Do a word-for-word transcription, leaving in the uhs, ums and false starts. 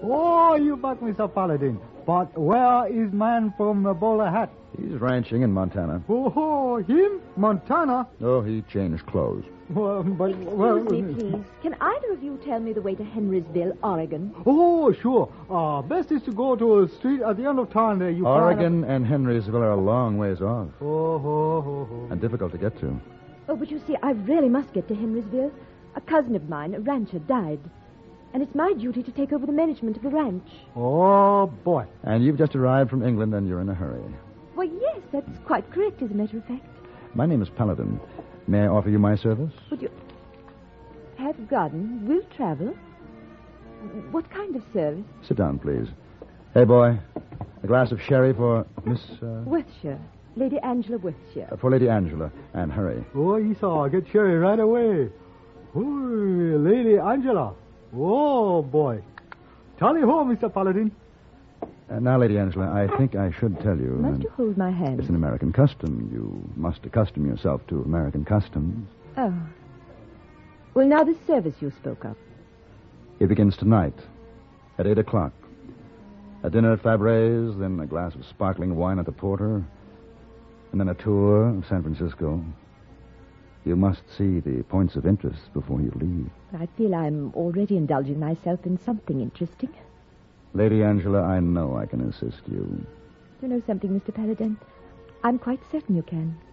Oh, you back, Mister Paladin. But where is man from the bowler hat? He's ranching in Montana. Oh, him? Montana? Oh, he changed clothes. Well, but... Well, Excuse me, please. Can either of you tell me the way to Henrysville, Oregon? Oh, sure. Uh, best is to go to a street at the end of town there. You Oregon find and Henrysville are a long ways off. a... Oh, oh, oh, oh. And difficult to get to. Oh, but you see, I really must get to Henrysville. A cousin of mine, a rancher, died. And it's my duty to take over the management of the ranch. Oh, boy. And you've just arrived from England and you're in a hurry. Well, yes, that's quite correct, as a matter of fact. My name is Paladin. May I offer you my service? Would you... Have a garden, will travel? What kind of service? Sit down, please. Hey, boy. A glass of sherry for Miss... Uh, Worthshire. Lady Angela Worthshire. for Lady Angela. And hurry. Oh, Esau, get Sherry right away. Oh, Lady Angela. Oh, boy. Tally ho, Mister Paladin. Uh, now, Lady Angela, I think I should tell you... Must uh, you hold my hand? It's an American custom. You must accustom yourself to American customs. Oh. Well, now the service you spoke of. It begins tonight at eight o'clock. A dinner at Fabre's, then a glass of sparkling wine at the Porter, and then a tour of San Francisco. You must see the points of interest before you leave. I feel I'm already indulging myself in something interesting. Lady Angela, I know I can assist you. You know something, Mister Paladin? I'm quite certain you can.